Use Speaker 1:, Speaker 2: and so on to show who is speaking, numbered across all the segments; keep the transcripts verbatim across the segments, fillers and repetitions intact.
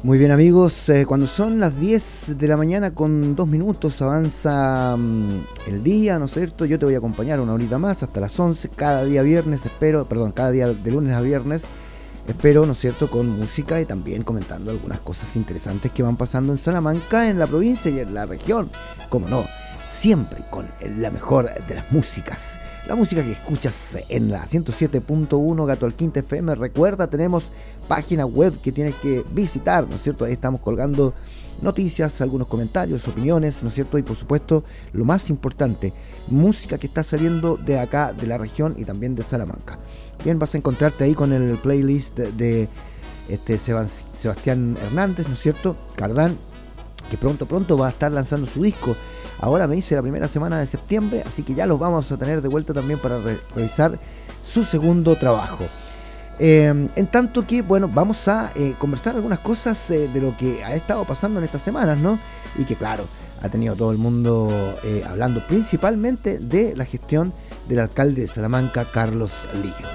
Speaker 1: Muy bien, amigos, eh, cuando son las diez de la mañana con dos minutos avanza um, el día, ¿no es cierto? Yo te voy a acompañar una horita más hasta las once, cada día viernes, espero, perdón, cada día de lunes a viernes, espero, ¿no es cierto?, con música y también comentando algunas cosas interesantes que van pasando en Salamanca, en la provincia y en la región, como no, siempre con la mejor de las músicas. La música que escuchas en la ciento siete punto uno Gato Alquinta F M. Recuerda, tenemos página web que tienes que visitar, ¿no es cierto? Ahí estamos colgando noticias, algunos comentarios, opiniones, ¿no es cierto? Y por supuesto, lo más importante, música que está saliendo de acá, de la región y también de Salamanca. Bien, vas a encontrarte ahí con el playlist de este Sebastián Hernández, ¿no es cierto? Cardán, que pronto, pronto va a estar lanzando su disco. Ahora me dice la primera semana de septiembre, así que ya los vamos a tener de vuelta también para re- revisar su segundo trabajo. Eh, en tanto que, bueno, vamos a eh, conversar algunas cosas eh, de lo que ha estado pasando en estas semanas, ¿no? Y que, claro, ha tenido todo el mundo eh, hablando principalmente de la gestión del alcalde de Salamanca, Carlos Lillo.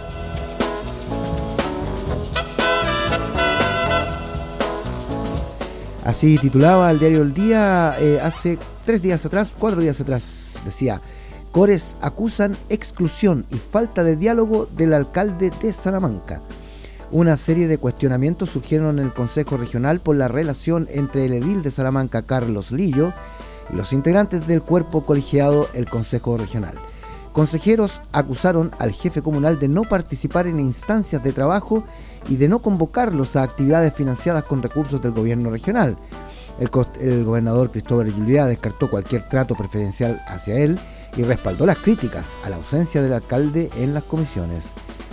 Speaker 1: Así titulaba el diario El Día eh, hace tres días atrás, cuatro días atrás, decía: Cores acusan exclusión y falta de diálogo del alcalde de Salamanca. Una serie de cuestionamientos surgieron en el Consejo Regional por la relación entre el edil de Salamanca, Carlos Lillo, y los integrantes del cuerpo colegiado, el Consejo Regional. Consejeros acusaron al jefe comunal de no participar en instancias de trabajo y de no convocarlos a actividades financiadas con recursos del gobierno regional. El, el gobernador Cristóbal Juliá descartó cualquier trato preferencial hacia él y respaldó las críticas a la ausencia del alcalde en las comisiones.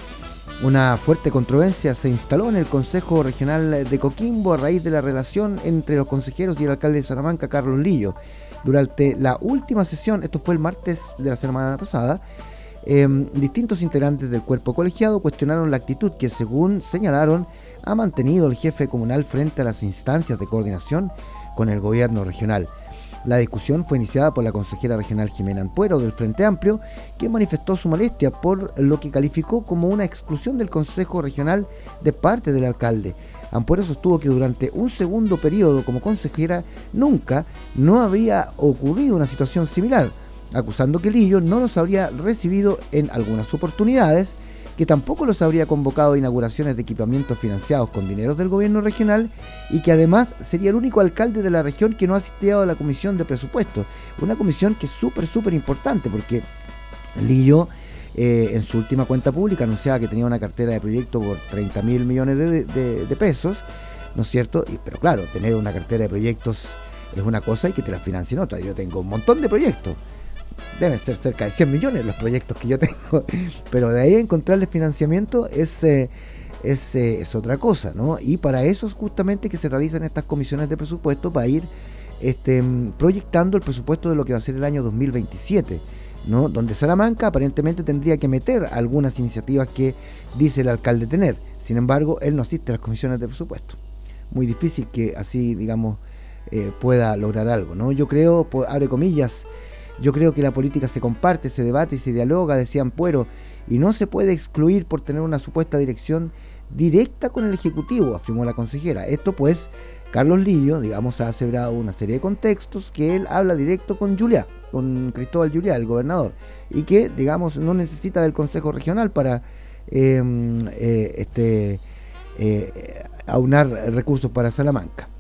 Speaker 1: Una fuerte controversia se instaló en el Consejo Regional de Coquimbo a raíz de la relación entre los consejeros y el alcalde de Salamanca, Carlos Lillo. Durante la última sesión, esto fue el martes de la semana pasada, eh, distintos integrantes del cuerpo colegiado cuestionaron la actitud que, según señalaron, ha mantenido el jefe comunal frente a las instancias de coordinación con el gobierno regional. La discusión fue iniciada por la consejera regional Jimena Ampuero del Frente Amplio, que manifestó su molestia por lo que calificó como una exclusión del Consejo Regional de parte del alcalde. Ampuero sostuvo que durante un segundo periodo como consejera nunca no había ocurrido una situación similar, acusando que Lillo no los habría recibido en algunas oportunidades, que tampoco los habría convocado a inauguraciones de equipamientos financiados con dineros del gobierno regional y que además sería el único alcalde de la región que no ha asistido a la comisión de presupuestos. Una comisión que es súper, súper importante porque Lillo eh, en su última cuenta pública anunciaba que tenía una cartera de proyectos por treinta mil millones de, de, de pesos, ¿no es cierto? Y, pero claro, tener una cartera de proyectos es una cosa y que te la financien otra. Yo tengo un montón de proyectos. Deben ser cerca de cien millones los proyectos que yo tengo, pero de ahí encontrarle financiamiento es, eh, es, eh, es otra cosa, ¿no? Y para eso es justamente que se realizan estas comisiones de presupuesto, para ir este, proyectando el presupuesto de lo que va a ser el año dos mil veintisiete, ¿no? Donde Salamanca aparentemente tendría que meter algunas iniciativas que dice el alcalde tener. Sin embargo, él no asiste a las comisiones de presupuesto. Muy difícil que así, digamos, eh, pueda lograr algo, ¿no? Yo creo, por, abre comillas, Yo creo que la política se comparte, se debate y se dialoga, decía Ampuero, y no se puede excluir por tener una supuesta dirección directa con el Ejecutivo, afirmó la consejera. Esto pues, Carlos Lillo, digamos, ha aseverado una serie de contextos que él habla directo con Juliá, con Cristóbal Juliá, el gobernador, y que, digamos, no necesita del Consejo Regional para eh, eh, este, eh, aunar recursos para Salamanca.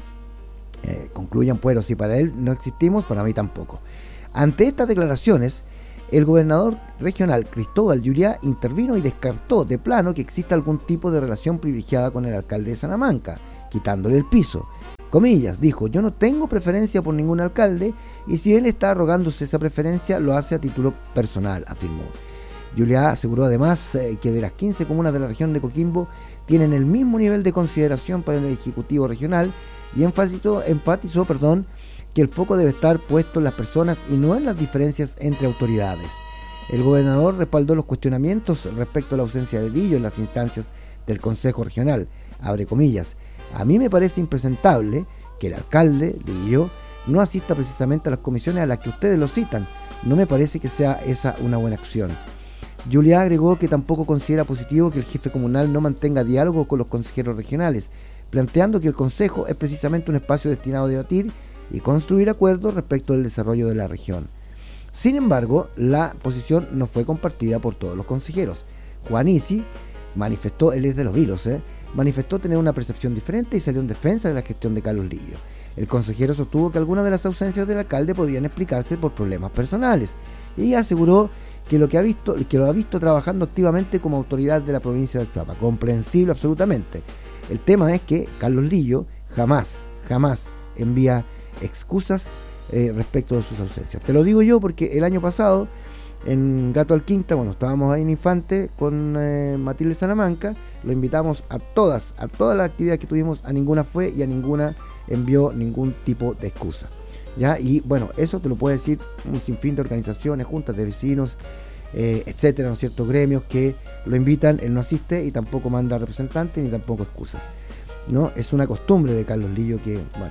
Speaker 1: Eh, concluye Ampuero, si para él no existimos, para mí tampoco. Ante estas declaraciones, el gobernador regional Cristóbal Juliá intervino y descartó de plano que exista algún tipo de relación privilegiada con el alcalde de Salamanca, quitándole el piso. Comillas, dijo: yo no tengo preferencia por ningún alcalde y si él está arrogándose esa preferencia lo hace a título personal, afirmó. Juliá aseguró además eh, que de las quince comunas de la región de Coquimbo tienen el mismo nivel de consideración para el Ejecutivo Regional y enfatizó, enfatizó perdón, que el foco debe estar puesto en las personas y no en las diferencias entre autoridades. El gobernador respaldó los cuestionamientos respecto a la ausencia de Lillo en las instancias del Consejo Regional. Abre comillas: a mí me parece impresentable que el alcalde, Lillo, no asista precisamente a las comisiones a las que ustedes lo citan. No me parece que sea esa una buena acción. Juliá agregó que tampoco considera positivo que el jefe comunal no mantenga diálogo con los consejeros regionales, planteando que el Consejo es precisamente un espacio destinado a debatir y construir acuerdos respecto del desarrollo de la región. Sin embargo, la posición no fue compartida por todos los consejeros. Juan Isi manifestó, él es de los Vilos, ¿eh? manifestó tener una percepción diferente y salió en defensa de la gestión de Carlos Lillo. El consejero sostuvo que algunas de las ausencias del alcalde podían explicarse por problemas personales y aseguró que lo que ha visto, que lo ha visto trabajando activamente como autoridad de la provincia del Choapa. Comprensible absolutamente. El tema es que Carlos Lillo jamás, jamás envía excusas eh, respecto de sus ausencias. Te lo digo yo porque el año pasado en Gato al Quinta, cuando estábamos ahí en Infante con eh, Matilde Salamanca, lo invitamos a todas, a todas las actividades que tuvimos, a ninguna fue y a ninguna envió ningún tipo de excusa. ¿Ya? Y bueno, eso te lo puede decir un sinfín de organizaciones, juntas de vecinos, eh, etcétera, ¿no es cierto? Gremios que lo invitan, él no asiste y tampoco manda representantes ni tampoco excusas, ¿no? Es una costumbre de Carlos Lillo que, bueno,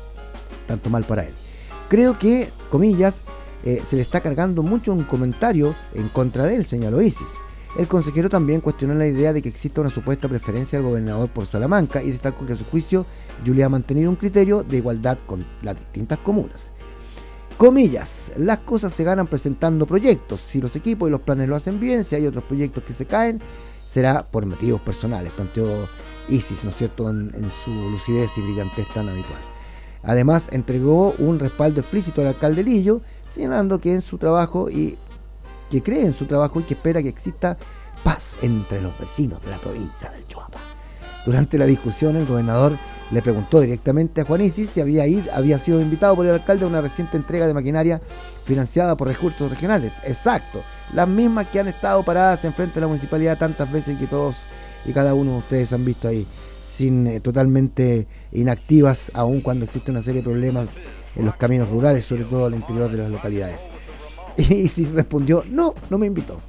Speaker 1: tanto mal para él. Creo que, comillas, eh, se le está cargando mucho un comentario en contra de él, señaló Isis. El consejero también cuestionó la idea de que exista una supuesta preferencia del gobernador por Salamanca y destacó que a su juicio Julia ha mantenido un criterio de igualdad con las distintas comunas. Comillas, las cosas se ganan presentando proyectos. Si los equipos y los planes lo hacen bien, si hay otros proyectos que se caen, será por motivos personales, planteó Isis, ¿no es cierto?, en, en su lucidez y brillantez tan habitual. Además, entregó un respaldo explícito al alcalde Lillo, señalando que en su trabajo y que cree en su trabajo y que espera que exista paz entre los vecinos de la provincia del Choapa. Durante la discusión, el gobernador le preguntó directamente a Juan Isis si había, ir, había sido invitado por el alcalde a una reciente entrega de maquinaria financiada por recursos regionales. Exacto, las mismas que han estado paradas enfrente de la municipalidad tantas veces y que todos y cada uno de ustedes han visto ahí, sin eh, totalmente inactivas, aun cuando existe una serie de problemas en los caminos rurales, sobre todo al interior de las localidades. Y Isis respondió, no, no me invitó.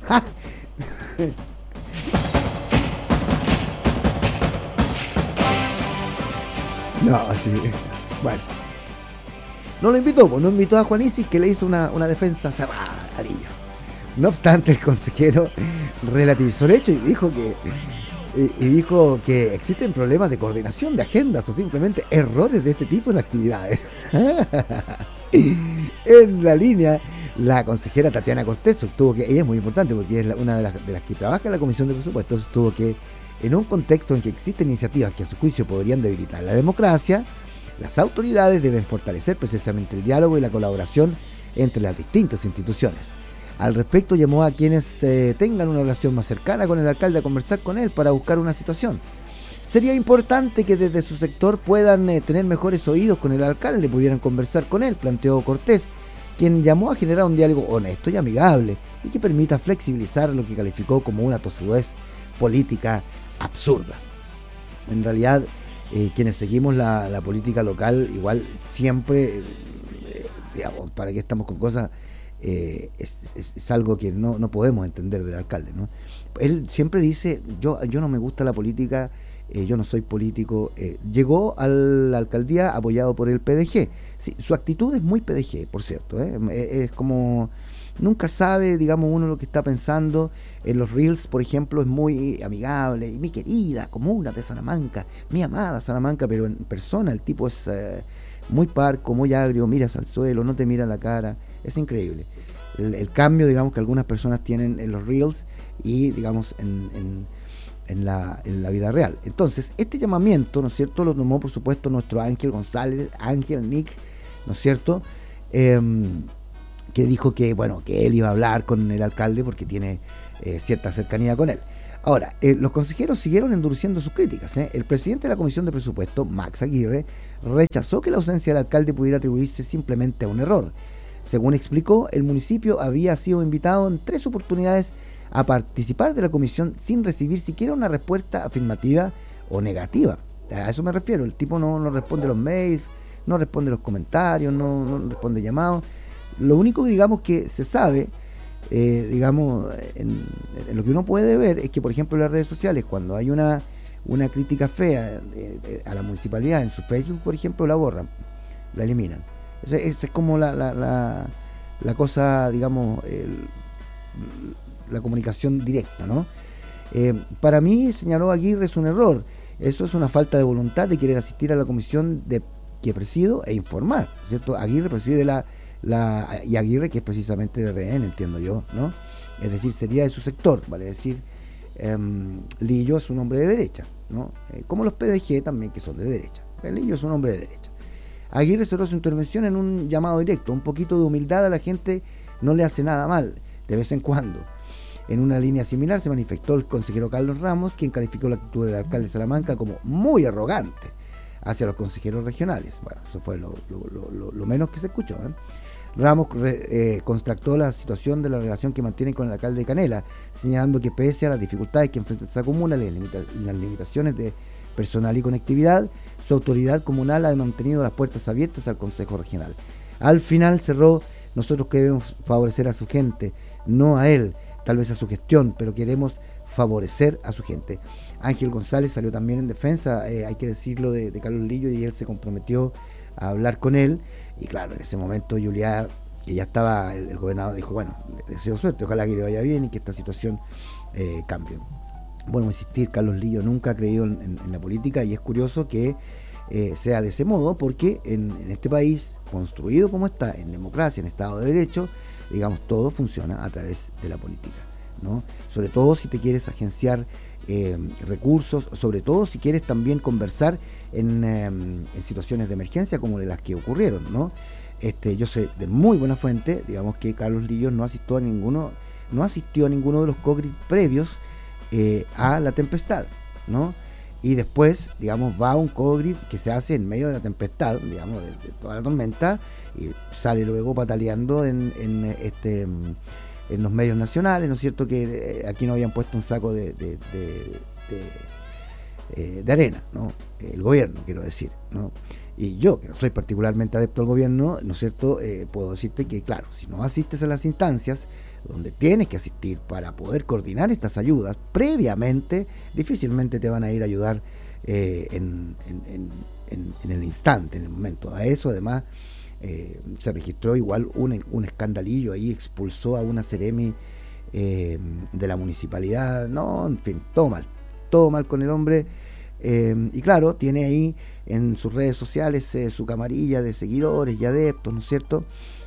Speaker 1: No, sí. Bueno. No lo invitó, pues no invitó a Juan Isis, que le hizo una, una defensa cerrada a Lillo. No obstante, el consejero relativizó el hecho y dijo que y, y dijo que existen problemas de coordinación de agendas o simplemente errores de este tipo en actividades. En la línea, la consejera Tatiana Cortés sostuvo que ella es muy importante porque es la, una de las, de las que trabaja en la Comisión de Presupuestos, sostuvo que en un contexto en que existen iniciativas que a su juicio podrían debilitar la democracia, las autoridades deben fortalecer precisamente el diálogo y la colaboración entre las distintas instituciones. Al respecto, llamó a quienes eh, tengan una relación más cercana con el alcalde a conversar con él para buscar una situación. Sería importante que desde su sector puedan eh, tener mejores oídos con el alcalde, pudieran conversar con él, planteó Cortés, quien llamó a generar un diálogo honesto y amigable y que permita flexibilizar lo que calificó como una tosudez política absurda. En realidad, eh, quienes seguimos la, la política local, igual siempre, eh, digamos, para qué estamos con cosas, eh, es, es, es algo que no, no podemos entender del alcalde, ¿no? Él siempre dice, yo, yo no me gusta la política, eh, yo no soy político. Eh, llegó a la alcaldía apoyado por el P D G. Sí, su actitud es muy P D G, por cierto, ¿eh? Es como... Nunca sabe, digamos, uno lo que está pensando. En los Reels, por ejemplo, es muy amigable. Y mi querida comuna de Salamanca, mi amada Salamanca, pero en persona el tipo es eh, muy parco, muy agrio, miras al suelo, no te mira la cara. Es increíble. El, el cambio, digamos, que algunas personas tienen en los Reels y, digamos, en, en, en, la, en la vida real. Entonces, este llamamiento, ¿no es cierto?, lo tomó, por supuesto, nuestro Ángel González, Ángel Nick, ¿no es cierto?, eh, que dijo que, bueno, que él iba a hablar con el alcalde porque tiene eh, cierta cercanía con él. Ahora, eh, los consejeros siguieron endureciendo sus críticas, ¿eh? El presidente de la Comisión de Presupuesto, Max Aguirre, rechazó que la ausencia del alcalde pudiera atribuirse simplemente a un error. Según explicó, el municipio había sido invitado en tres oportunidades a participar de la comisión sin recibir siquiera una respuesta afirmativa o negativa. A eso me refiero, el tipo no, no responde los mails, no responde los comentarios, no, no responde llamados. Lo único, digamos, que se sabe, eh, digamos, en, en lo que uno puede ver es que, por ejemplo, en las redes sociales, cuando hay una, una crítica fea eh, eh, a la municipalidad en su Facebook, por ejemplo, la borran, la eliminan. Esa es, es como la, la, la, la cosa, digamos, el, la comunicación directa, ¿no? Eh, para mí, señaló Aguirre, es un error. Eso es una falta de voluntad de querer asistir a la comisión de que presido e informar, ¿cierto? Aguirre preside la, la y Aguirre, que es precisamente de R N, entiendo yo, ¿no? Es decir, sería de su sector, vale decir, eh, Lillo es un hombre de derecha, ¿no? Eh, como los P D G también, que son de derecha. Pero Lillo es un hombre de derecha. Aguirre cerró su intervención en un llamado directo, un poquito de humildad a la gente no le hace nada mal, de vez en cuando. En una línea similar se manifestó el consejero Carlos Ramos, quien calificó la actitud del alcalde de Salamanca como muy arrogante hacia los consejeros regionales. Bueno, eso fue lo, lo, lo, lo menos que se escuchó, ¿eh? Ramos eh, contrastó la situación de la relación que mantienen con el alcalde de Canela, señalando que pese a las dificultades que enfrenta esa comuna, las, limita las limitaciones de personal y conectividad, su autoridad comunal ha mantenido las puertas abiertas al Consejo Regional. Al final cerró: nosotros queremos favorecer a su gente, no a él, tal vez a su gestión, pero queremos favorecer a su gente. Ángel González salió también en defensa, eh, hay que decirlo, de, de Carlos Lillo, y él se comprometió a hablar con él. Y claro, en ese momento Juliá, que ya estaba, el, el gobernador dijo, bueno, deseo suerte, ojalá que le vaya bien y que esta situación eh, cambie. Bueno, insistir, Carlos Lillo nunca ha creído en, en, en la política, y es curioso que eh, sea de ese modo, porque en, en este país, construido como está, en democracia, en Estado de Derecho, digamos, todo funciona a través de la política, ¿no? Sobre todo si te quieres agenciar eh, recursos, sobre todo si quieres también conversar en, eh, en situaciones de emergencia como de las que ocurrieron, ¿no? Este, yo sé de muy buena fuente, digamos, que Carlos Lillo no asistió a ninguno, no asistió a ninguno de los COGRID previos eh, a la tempestad, ¿no? Y después, digamos, va a un COGRID que se hace en medio de la tempestad, digamos, de, de toda la tormenta, y sale luego pataleando en, en este en los medios nacionales, ¿no es cierto?, que aquí no habían puesto un saco de, de, de, de, de arena, ¿no? El gobierno, quiero decir, ¿no? Y yo, que no soy particularmente adepto al gobierno, ¿no es cierto?, eh, puedo decirte que, claro, si no asistes a las instancias donde tienes que asistir para poder coordinar estas ayudas, previamente, difícilmente te van a ir a ayudar eh, en, en, en, en, en el instante, en el momento. A eso, además, eh, se registró igual un, un escandalillo ahí, expulsó a una seremi eh, de la municipalidad, no, en fin, todo mal, todo mal con el hombre. Eh, y claro, tiene ahí en sus redes sociales eh, su camarilla de seguidores y adeptos, ¿no es cierto?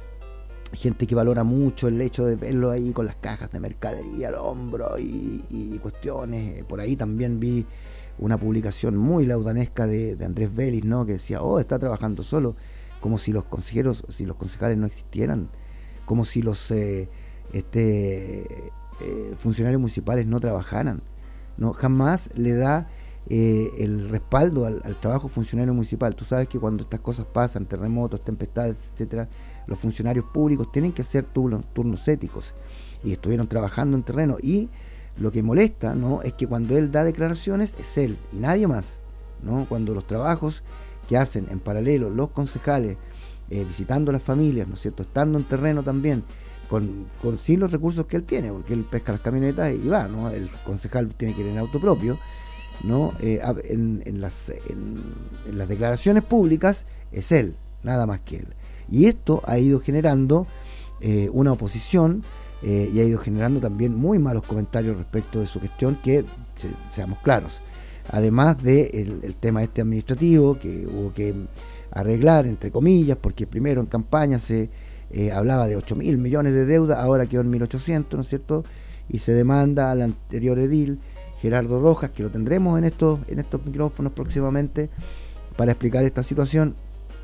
Speaker 1: Gente que valora mucho el hecho de verlo ahí con las cajas de mercadería al hombro y, y cuestiones. Por ahí también vi una publicación muy laudanesca de, de Andrés Vélez, ¿no?, que decía, oh, está trabajando solo, como si los consejeros, si los concejales no existieran, como si los eh, este, eh, funcionarios municipales no trabajaran, ¿no? Jamás le da eh, el respaldo al, al trabajo funcionario municipal. Tú sabes que cuando estas cosas pasan, terremotos, tempestades, etcétera, los funcionarios públicos tienen que hacer turnos, turnos éticos, y estuvieron trabajando en terreno. Y lo que molesta, ¿no?, es que cuando él da declaraciones es él y nadie más, ¿no? Cuando los trabajos que hacen en paralelo los concejales, eh, visitando las familias, ¿no es cierto?, estando en terreno también, con, con sin los recursos que él tiene, porque él pesca las camionetas y va, ¿no? El concejal tiene que ir en auto propio, ¿no? Eh, en, en, las, en, en las declaraciones públicas es él, nada más que él. Y esto ha ido generando eh, una oposición eh, y ha ido generando también muy malos comentarios respecto de su gestión, que, se, seamos claros, además del de el tema este administrativo que hubo que arreglar, entre comillas, porque primero en campaña se eh, hablaba de ocho mil millones de deuda, ahora quedó en mil ochocientos, ¿no es cierto?, y se demanda al anterior edil, Gerardo Rojas, que lo tendremos en estos, en estos micrófonos próximamente para explicar esta situación,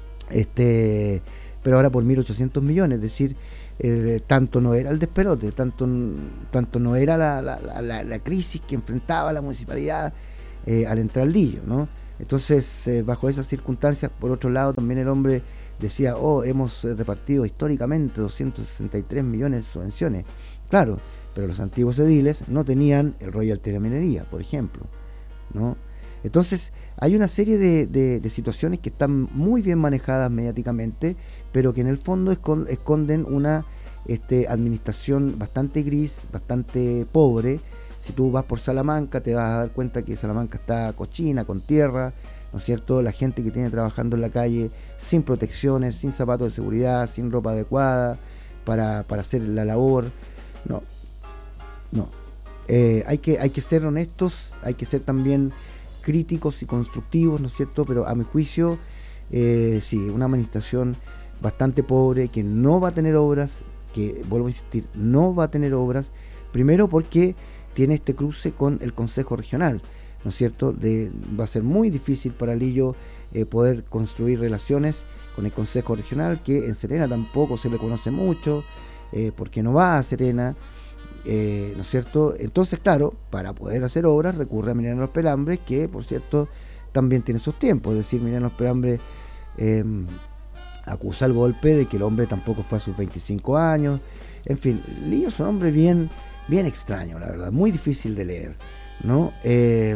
Speaker 1: este pero ahora por mil ochocientos millones, es decir, eh, tanto no era el despelote, tanto, tanto no era la, la, la, la crisis que enfrentaba la municipalidad eh, al entrar Lillo, ¿no? Entonces, eh, bajo esas circunstancias, por otro lado, también el hombre decía, oh, hemos repartido históricamente doscientos sesenta y tres millones de subvenciones. Claro, pero los antiguos ediles no tenían el royalty de minería, por ejemplo, ¿no? Entonces, hay una serie de, de, de situaciones que están muy bien manejadas mediáticamente, pero que en el fondo esconden una este, administración bastante gris, bastante pobre. Si tú vas por Salamanca, te vas a dar cuenta que Salamanca está cochina, con tierra, ¿no es cierto? La gente que tiene trabajando en la calle sin protecciones, sin zapatos de seguridad, sin ropa adecuada para, para hacer la labor. No, no. Eh, hay que, hay que ser honestos, hay que ser también críticos y constructivos, ¿no es cierto? Pero a mi juicio, eh, sí, una administración bastante pobre, que no va a tener obras, que vuelvo a insistir, no va a tener obras, primero porque tiene este cruce con el Consejo Regional, ¿no es cierto? De, va a ser muy difícil para Lillo eh, poder construir relaciones con el Consejo Regional, que en Serena tampoco se le conoce mucho, eh, porque no va a Serena, eh, ¿no es cierto? Entonces, claro, para poder hacer obras recurre a Emiliano Los Pelambres, que por cierto también tiene sus tiempos, es decir, Emiliano Los Pelambres eh, acusa el golpe de que el hombre tampoco fue a sus veinticinco años, en fin, Lillo es un hombre bien, bien extraño, la verdad, muy difícil de leer, ¿no? Eh,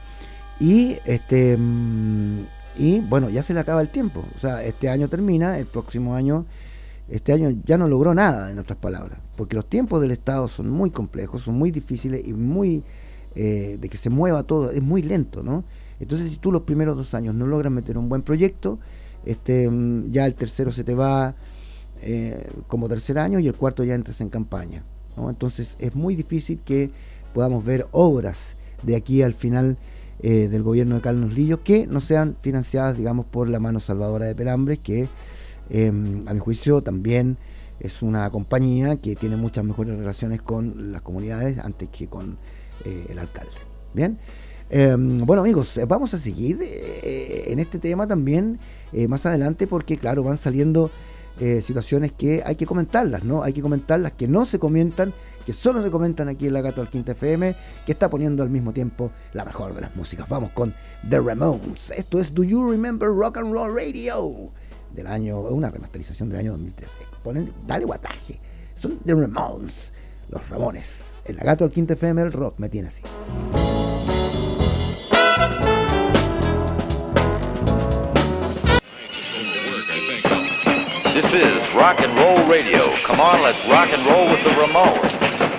Speaker 1: y este y bueno, ya se le acaba el tiempo, o sea, este año termina, el próximo año, este año ya no logró nada, en otras palabras, porque los tiempos del Estado son muy complejos, son muy difíciles y muy eh, de que se mueva todo, es muy lento, ¿no? Entonces, si tú los primeros dos años no logras meter un buen proyecto, este ya el tercero se te va eh, como tercer año y el cuarto ya entras en campaña, ¿no? Entonces es muy difícil que podamos ver obras de aquí al final eh, del gobierno de Carlos Lillo que no sean financiadas, digamos, por la mano salvadora de Pelambres, que eh, a mi juicio también es una compañía que tiene muchas mejores relaciones con las comunidades antes que con eh, el alcalde. Bien, eh, bueno amigos, vamos a seguir eh, en este tema también eh, más adelante, porque claro, van saliendo Eh, situaciones que hay que comentarlas, ¿no? Hay que comentarlas que no se comentan, que solo se comentan aquí en la Gato Alquinta F M, que está poniendo al mismo tiempo la mejor de las músicas. Vamos con The Ramones. Esto es Do You Remember Rock and Roll Radio del año, una remasterización del año dos mil tres. Ponen, dale guataje. Son The Ramones, los Ramones. En la Gato Alquinta F M el rock me tiene así.
Speaker 2: This is Rock and Roll Radio. Come on, let's rock and roll with the Ramones.